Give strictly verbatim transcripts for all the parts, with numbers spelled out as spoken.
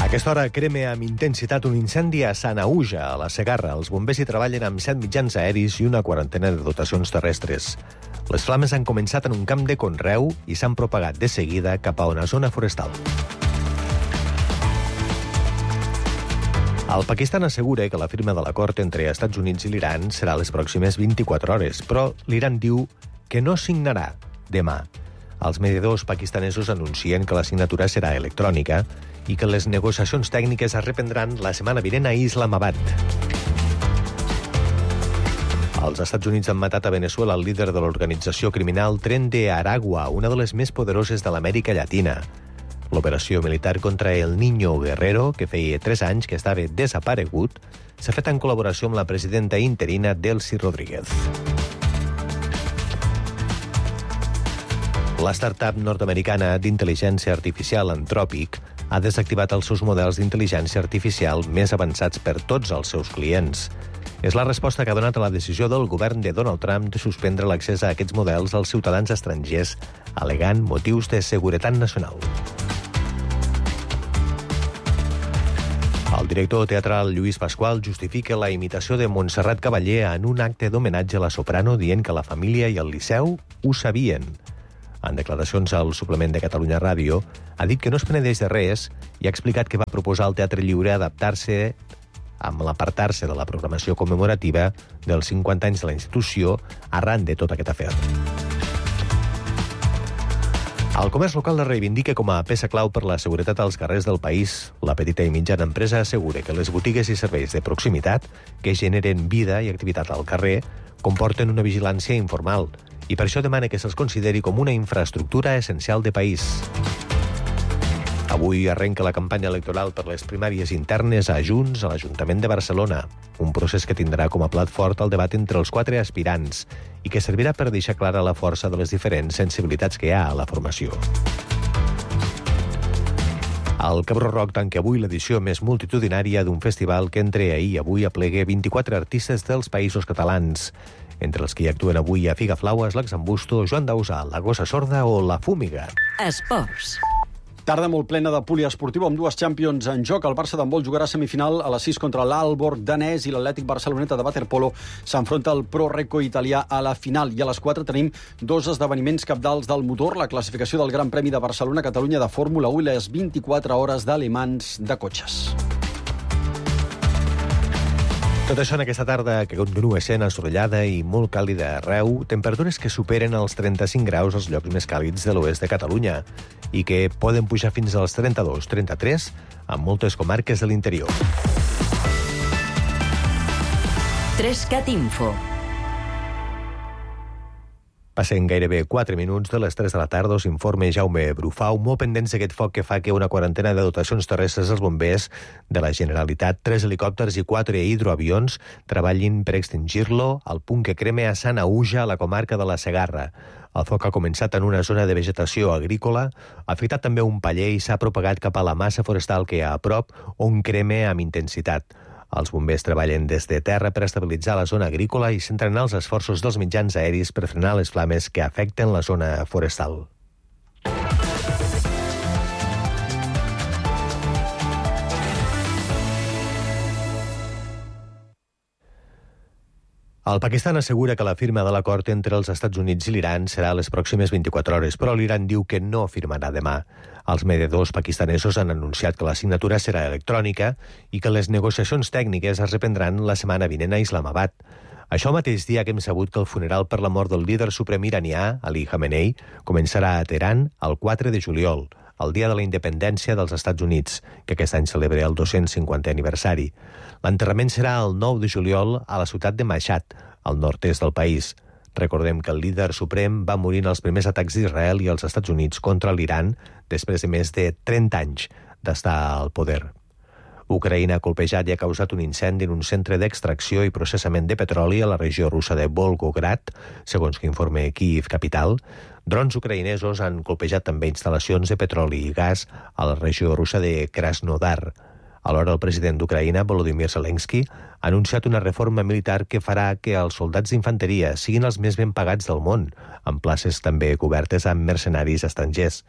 aquesta hora crema amb intensitat un incendi a Sanaüja, a la Segarra. Els bombers hi treballen amb set mitjans aeris i una quarantena de dotacions terrestres. Les flames han començat en un camp de conreu i s'han propagat de seguida cap a una zona forestal. El Pakistan assegura que la firma de l'acord entre Estats Units i l'Iran serà a les pròximes vint-i-quatre hores, però l'Iran diu que no signarà demà. Els mediadors pakistanesos anuncien que la signatura serà electrònica i que les negociacions tècniques es reprendran la setmana vinent a Islamabad. Els Estats Units han matat a Venezuela el líder de l'organització criminal Tren de Aragua, una de les més poderoses de l'Amèrica Llatina. L'operació militar contra el Niño Guerrero, que feia tres anys que estava desaparegut, s'ha fet en col·laboració amb la presidenta interina Delcy Rodríguez. La startup nord-americana d'intel·ligència artificial Anthropic ha desactivat els seus models d'intel·ligència artificial més avançats per tots els seus clients. És la resposta que ha donat a la decisió del govern de Donald Trump de suspendre l'accés a aquests models als ciutadans estrangers, al·legant motius de seguretat nacional. El director teatral Lluís Pasqual justifica la imitació de Montserrat Cavallé en un acte d'homenatge a la soprano, dient que la família i el Liceu ho sabien. En declaracions al suplement de Catalunya Ràdio, ha dit que no es penedeix de res i ha explicat que va proposar al Teatre Lliure adaptar-se amb l'apartar-se de la programació commemorativa dels cinquanta anys de la institució arran de tot aquest afer. El comerç local la reivindica com a peça clau per la seguretat als carrers del país. La petita i mitjana empresa assegura que les botigues i serveis de proximitat, que generen vida i activitat al carrer, comporten una vigilància informal i per això demana que se'ls consideri com una infraestructura essencial de país. Avui arrenca la campanya electoral per les primàries internes a Junts a l'Ajuntament de Barcelona, un procés que tindrà com a plat fort el debat entre els quatre aspirants i que servirà per deixar clara la força de les diferents sensibilitats que hi ha a la formació. El Cabró Rock tanca avui l'edició més multitudinària d'un festival que entre ahir i avui aplega vint-i-quatre artistes dels països catalans. Entre els que hi actuen avui a Figaflaues, l'Exambusto, Joan Dausà, la Gossa Sorda o la Fúmiga. Esports. Tarda molt plena de poliesportiva amb dues Champions en joc. El Barça d'handbol jugarà semifinal a les sis contra l'Aalborg danès i l'Atlètic Barceloneta de waterpolo s'enfronta al Pro Recco italià a la final. I a les quatre tenim dos esdeveniments cabdals del motor, la classificació del Gran Premi de Barcelona-Catalunya de Fórmula u i les vint-i-quatre hores d'alemans de cotxes. Tot això en aquesta tarda que continua sent assolellada i molt càlida arreu, temperatures que superen els trenta-cinc graus als llocs més càlids de l'oest de Catalunya i que poden pujar fins als trenta-dos trenta-tres en moltes comarques de l'interior. Trescat Info. Passen gairebé quatre minuts de les tres de la tarda, us informa Jaume Brufau, molt pendents d'aquest foc que fa que una quarantena de dotacions terrestres als bombers de la Generalitat, tres helicòpters i quatre hidroavions treballin per extingir-lo al punt que crema a Sanaüja, a la comarca de la Segarra. El foc ha començat en una zona de vegetació agrícola, ha afectat també un paller i s'ha propagat cap a la massa forestal que hi ha a prop, on crema amb intensitat. Els bombers treballen des de terra per estabilitzar la zona agrícola i centren els esforços dels mitjans aeris per frenar les flames que afecten la zona forestal. El Pakistan assegura que la firma de l'acord entre els Estats Units i l'Iran serà a les pròximes vint-i-quatre hores, però l'Iran diu que no firmarà demà. Els mediadors pakistanesos han anunciat que la signatura serà electrònica i que les negociacions tècniques es reprendran la setmana vinent a Islamabad. Això mateix dia que hem sabut que el funeral per la mort del líder suprem iranià, Ali Khamenei, començarà a Teheran el quatre de juliol, el dia de la independència dels Estats Units, que aquest any celebra el dos-cents cinquantè aniversari. L'enterrament serà el nou de juliol a la ciutat de Mashhad, al nord-est del país. Recordem que el líder suprem va morir en els primers atacs d'Israel i els Estats Units contra l'Iran després de més de trenta anys d'estar al poder. Ucraïna ha colpejat i ha causat un incendi en un centre d'extracció i processament de petroli a la regió russa de Volgograd, segons que informa Kíiv Capital. Drons ucraïnesos han colpejat també instal·lacions de petroli i gas a la regió russa de Krasnodar. Alhora, el president d'Ucraïna, Volodymyr Zelensky, ha anunciat una reforma militar que farà que els soldats d'infanteria siguin els més ben pagats del món, amb places també cobertes amb mercenaris estrangers.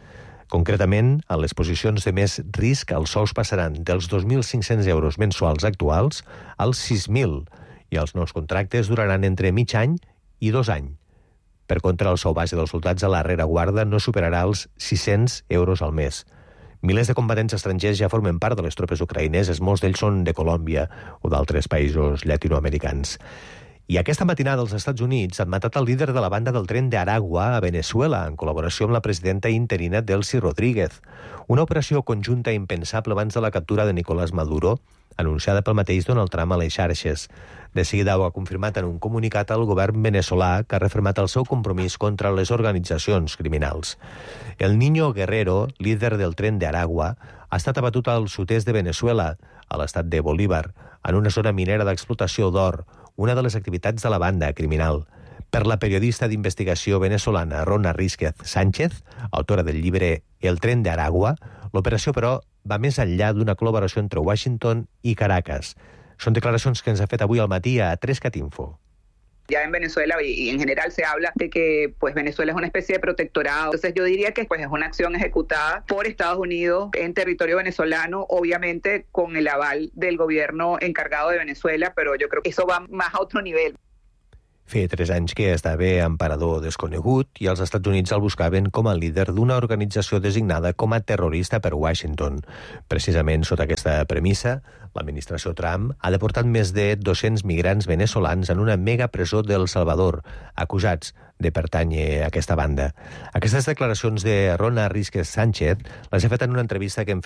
Concretament, a les posicions de més risc, els sous passaran dels dos mil cinc-cents euros mensuals actuals als sis mil i els nous contractes duraran entre mig any i dos anys. Per contra, el sou base dels soldats a la rereguarda no superarà els sis-cents euros al mes. Milers de combatents estrangers ja formen part de les tropes ucraïneses, molts d'ells són de Colòmbia o d'altres països llatinoamericans. I aquesta matinada als Estats Units han matat el líder de la banda del Tren de Aragua a Venezuela, en col·laboració amb la presidenta interina Delcy Rodríguez. Una operació conjunta impensable abans de la captura de Nicolás Maduro, anunciada pel mateix Donald Trump a les xarxes. De seguida ho ha confirmat en un comunicat al govern veneçolà, que ha refermat el seu compromís contra les organitzacions criminals. El Niño Guerrero, líder del Tren de Aragua, ha estat abatut al sud-est de Venezuela, a l'estat de Bolívar, en una zona minera d'explotació d'or, una de les activitats de la banda criminal. Per la periodista d'investigació venezolana Rona Rísquez Sánchez, autora del llibre El Tren de Aragua, l'operació, però, va més enllà d'una col·laboració entre Washington i Caracas. Són declaracions que ens ha fet avui al matí a tres cat info. Ya en Venezuela y, y en general se habla de que pues Venezuela es una especie de protectorado. Entonces yo diría que pues es una acción ejecutada por Estados Unidos en territorio venezolano, obviamente con el aval del gobierno encargado de Venezuela, pero yo creo que eso va más a otro nivel. Feia tres anys que estava emparador desconegut i els Estats Units el buscaven com a líder d'una organització designada com a terrorista per Washington. Precisament sota aquesta premissa, l'administració Trump ha deportat més de dos-cents migrants venezolans en una mega presó d'El Salvador, acusats de pertànyer a aquesta banda. Aquestes declaracions de Rona Rísquez Sánchez les he fet en una entrevista que hem